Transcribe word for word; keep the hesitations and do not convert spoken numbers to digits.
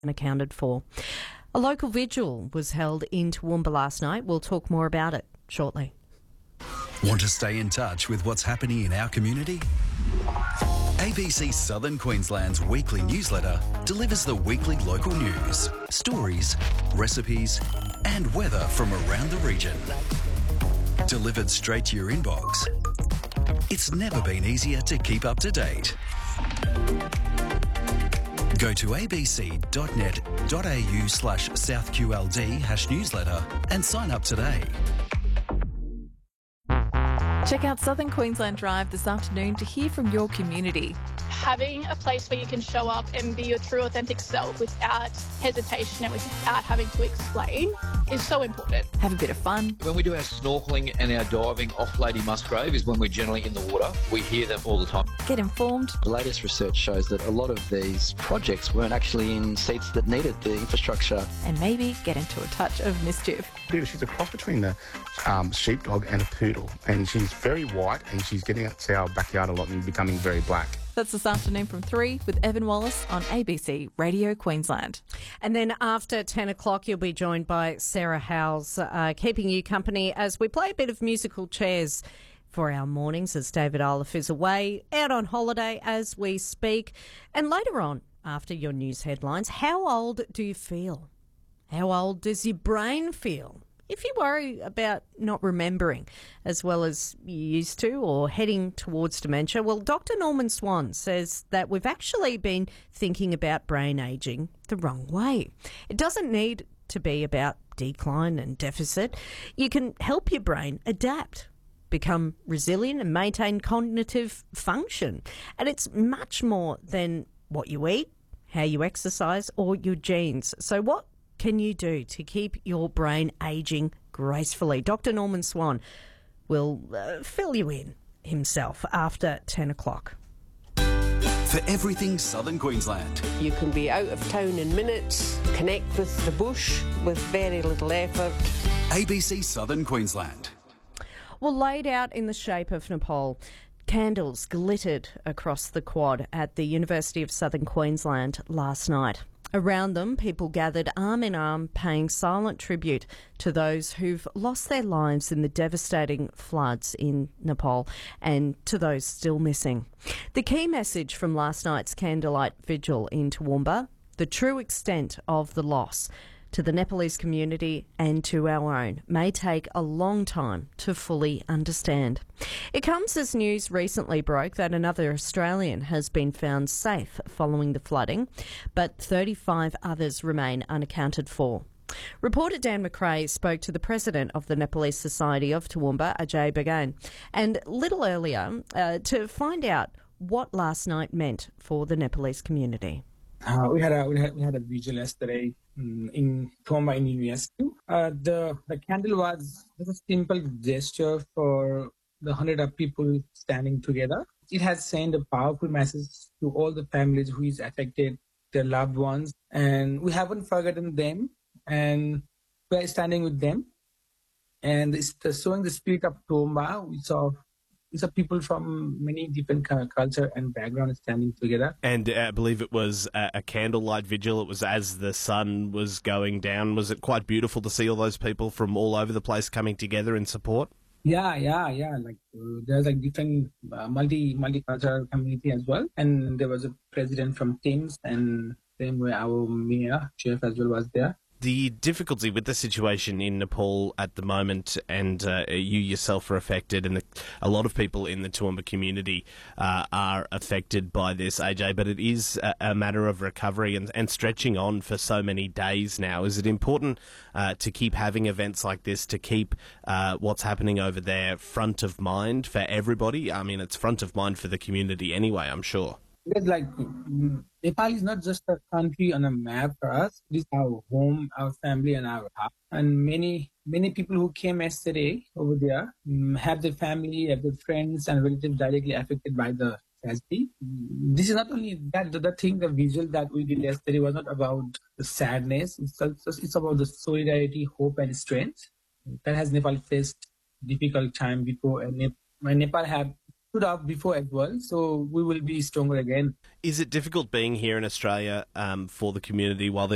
accounted for. A local vigil was held in Toowoomba last night. We'll talk more about it shortly. Want to stay in touch with what's happening in our community? A B C Southern Queensland's weekly newsletter delivers the weekly local news, stories, recipes and weather from around the region. Delivered straight to your inbox. It's never been easier to keep up to date. Go to abc.net.au slash southqld hash newsletter and sign up today. Check out Southern Queensland Drive this afternoon to hear from your community. Having a place where you can show up and be your true authentic self without hesitation and without having to explain is so important. Have a bit of fun. When we do our snorkelling and our diving off Lady Musgrave is when we're generally in the water. We hear them all the time. Get informed. The latest research shows that a lot of these projects weren't actually in seats that needed the infrastructure. And maybe get into a touch of mischief. She's a cross between a um, sheepdog and a poodle, and she's very white and she's getting out to our backyard a lot and becoming very black. That's this afternoon from three with Evan Wallace on A B C Radio Queensland. And then after ten o'clock, you'll be joined by Sarah Howes, uh, keeping you company as we play a bit of musical chairs for our mornings as David Olive is away, out on holiday as we speak. And later on, after your news headlines, how old do you feel? How old does your brain feel? If you worry about not remembering as well as you used to or heading towards dementia, well, Doctor Norman Swan says that we've actually been thinking about brain ageing the wrong way. It doesn't need to be about decline and deficit. You can help your brain adapt, become resilient and maintain cognitive function. And it's much more than what you eat, how you exercise or your genes. So what can you do to keep your brain ageing gracefully? Doctor Norman Swan will uh, fill you in himself after ten o'clock. For everything Southern Queensland. You can be out of town in minutes, connect with the bush with very little effort. A B C Southern Queensland. Well, laid out in the shape of Nepal, candles glittered across the quad at the University of Southern Queensland last night. Around them, people gathered arm in arm, paying silent tribute to those who've lost their lives in the devastating floods in Nepal and to those still missing. The key message from last night's candlelight vigil in Toowoomba, the true extent of the loss to the Nepalese community and to our own, may take a long time to fully understand. It comes as news recently broke that another Australian has been found safe following the flooding, but thirty-five others remain unaccounted for. Reporter Dan McRae spoke to the president of the Nepalese Society of Toowoomba, Ajay Bagan, and little earlier uh, to find out what last night meant for the Nepalese community. Uh, we had a we had, we had a vigil yesterday um, in Toowoomba in University. Uh, the the candle was just a simple gesture for the hundred of people standing together. It has sent a powerful message to all the families who is affected, their loved ones, and we haven't forgotten them, and we are standing with them. And it's the, showing the spirit of Toowoomba. We saw. These are people from many different kind of culture and background standing together. And uh, I believe it was a, a candlelight vigil. It was as the sun was going down. Was it quite beautiful to see all those people from all over the place coming together in support? Yeah, yeah, yeah. Like uh, there's like different uh, multi multicultural community as well. And there was a president from Teams, and same way our mayor, Chief as well was there. The difficulty with the situation in Nepal at the moment, and uh, you yourself are affected, and the, a lot of people in the Toowoomba community uh, are affected by this, A J, but it is a, a matter of recovery and, and stretching on for so many days now. Is it important uh, to keep having events like this, to keep uh, what's happening over there front of mind for everybody? I mean, it's front of mind for the community anyway, I'm sure. Because like Nepal is not just a country on a map for us. It is our home, our family, and our heart. And many many people who came yesterday over there um, have their family, have their friends and relatives directly affected by the tragedy. This is not only that. The, the thing, the visual that we did yesterday was not about the sadness. It's also, it's about the solidarity, hope, and strength that has Nepal faced difficult time before, and Nepal have stood up before as well, so we will be stronger again. Is it difficult being here in Australia um, for the community while